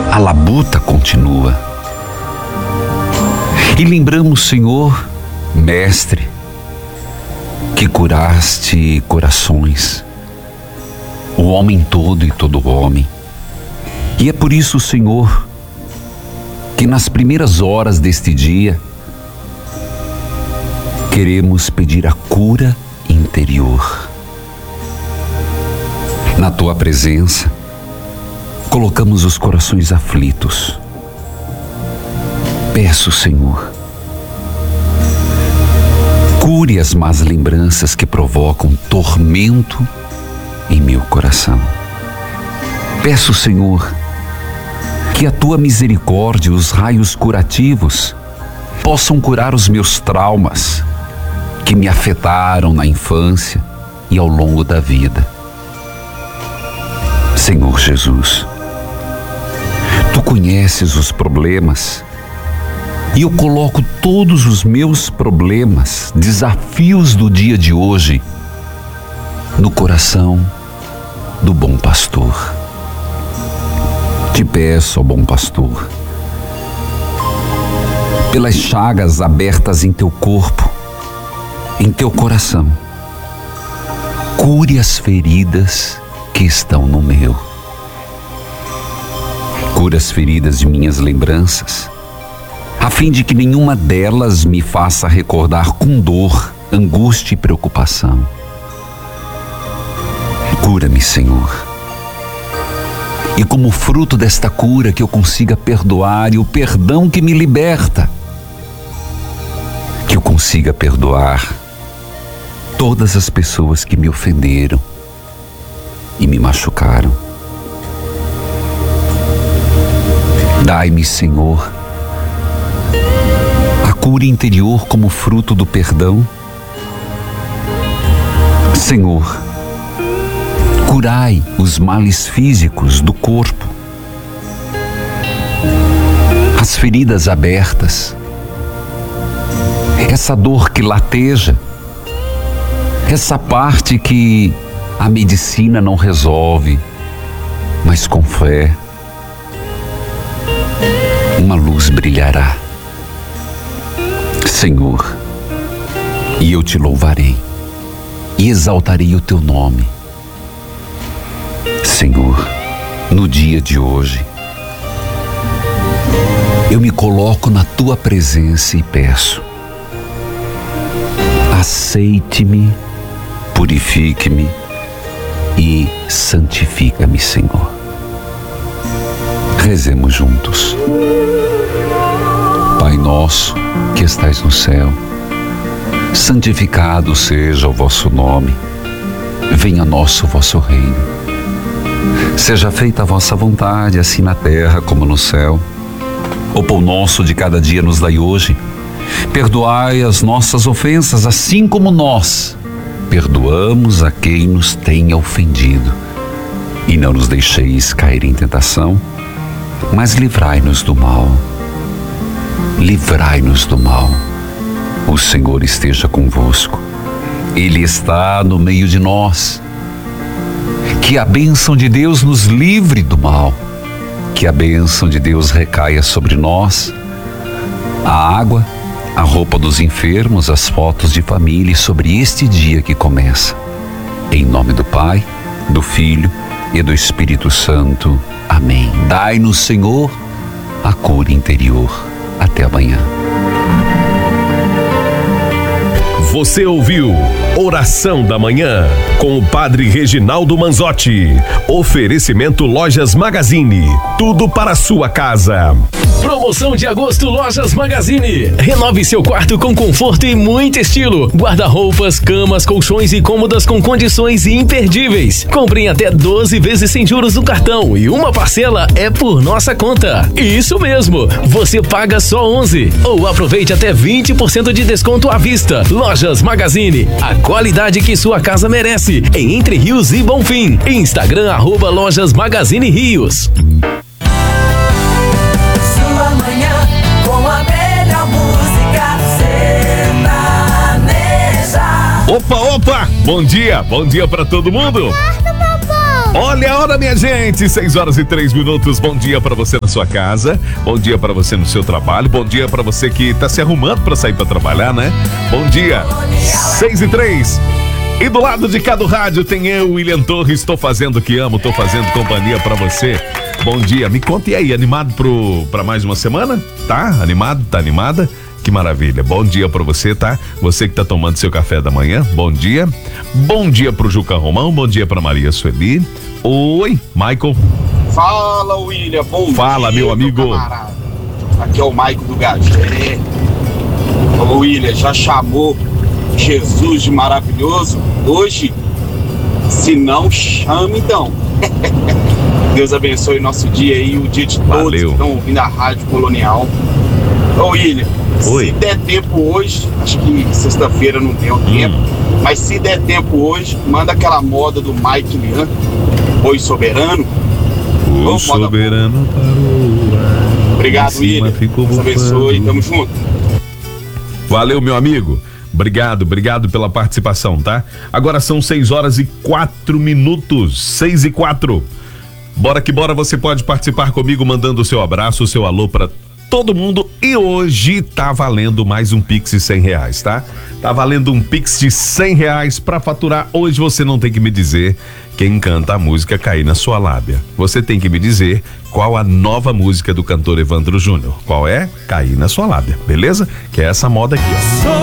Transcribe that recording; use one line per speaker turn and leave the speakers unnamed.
a labuta continua. E lembramos, Senhor, Mestre, que curaste corações, o homem todo e todo homem. E é por isso, Senhor, que nas primeiras horas deste dia, queremos pedir a cura interior. Na Tua presença, colocamos os corações aflitos. Peço, Senhor, cure as más lembranças que provocam tormento em meu coração. Peço, Senhor, que a Tua misericórdia e os raios curativos possam curar os meus traumas que me afetaram na infância e ao longo da vida. Senhor Jesus, Tu conheces os problemas e eu coloco todos os meus problemas, desafios do dia de hoje, no coração do bom pastor. Te peço, ó bom pastor, pelas chagas abertas em Teu corpo, em Teu coração, cure as feridas que estão no meu. Cura as feridas de minhas lembranças, a fim de que nenhuma delas me faça recordar com dor, angústia e preocupação. Cura-me, Senhor. E como fruto desta cura que eu consiga perdoar, e o perdão que me liberta, que eu consiga perdoar todas as pessoas que me ofenderam e me machucaram. Dai-me, Senhor, a cura interior como fruto do perdão. Senhor, curai os males físicos do corpo, as feridas abertas, essa dor que lateja, essa parte que a medicina não resolve, mas com fé, uma luz brilhará. Senhor, e eu Te louvarei e exaltarei o Teu nome. Senhor, no dia de hoje, eu me coloco na Tua presença e peço: aceite-me, purifique-me e santifica-me, Senhor. Rezemos juntos. Pai nosso que estais no céu, santificado seja o vosso nome. Venha a nós o vosso reino. Seja feita a vossa vontade, assim na terra como no céu. O pão nosso de cada dia nos dai hoje. Perdoai as nossas ofensas, assim como nós perdoamos a quem nos tenha ofendido. E não nos deixeis cair em tentação, mas livrai-nos do mal. Livrai-nos do mal. O Senhor esteja convosco. Ele está no meio de nós. Que a bênção de Deus nos livre do mal. Que a bênção de Deus recaia sobre nós. A água, a roupa dos enfermos, as fotos de família, e sobre este dia que começa. Em nome do Pai, do Filho e do Espírito Santo. Amém. Dai-nos, Senhor, a cura interior. Até amanhã.
Você ouviu Oração da Manhã com o Padre Reginaldo Manzotti. Oferecimento Lojas Magazine. Tudo para a sua casa. Promoção de agosto Lojas Magazine. Renove seu quarto com conforto e muito estilo. Guarda-roupas, camas, colchões e cômodas com condições imperdíveis. Comprem até 12 vezes sem juros no cartão e uma parcela é por nossa conta. Isso mesmo, você paga só 11 ou aproveite até 20% de desconto à vista. Lojas Magazine, a qualidade que sua casa merece, em Entre Rios e Bonfim. Instagram @Lojas Magazine Rios.
Sua manhã com a melhor música sertaneja.
Opa, bom dia pra todo mundo.
Acorda, papai.
Olha a hora, minha gente, 6h03. Bom dia pra você na sua casa, bom dia pra você no seu trabalho, bom dia pra você que tá se arrumando pra sair pra trabalhar, né? Bom dia, 6h03. E do lado de cá do rádio tem eu, William Torres, tô fazendo o que amo, tô fazendo companhia pra você. Bom dia, me conte aí, animado pra mais uma semana? Tá animado? Tá animada? Que maravilha, bom dia pra você, tá? Você que tá tomando seu café da manhã, bom dia. Bom dia pro Juca Romão, bom dia pra Maria Sueli. Oi, Michael.
Fala, William, bom dia.
Fala, meu amigo.
Camarada. Aqui é o Michael do Gagé. Ô, William, já chamou Jesus de maravilhoso? Hoje, se não, chama então. Deus abençoe nosso dia aí, o dia de todos.
Valeu.
Que estão ouvindo a Rádio Colonial. Ô, William,
Oi.
Se der tempo hoje, acho que sexta-feira não deu tempo, mas se der tempo hoje, manda aquela moda do Mike Lian, Oi Soberano.
O soberano parou.
Obrigado, William. Deus abençoe, tamo junto.
Valeu, meu amigo. Obrigado pela participação, tá? Agora são 6h04. 6h04. Bora que bora, você pode participar comigo mandando o seu abraço, o seu alô pra todo mundo. E hoje tá valendo mais um Pix de R$100, tá? Tá valendo um Pix de R$100 pra faturar. Hoje você não tem que me dizer quem canta a música Cair na Sua Lábia. Você tem que me dizer qual a nova música do cantor Evandro Júnior. Qual é? Cair na Sua Lábia, beleza? Que é essa moda aqui, ó.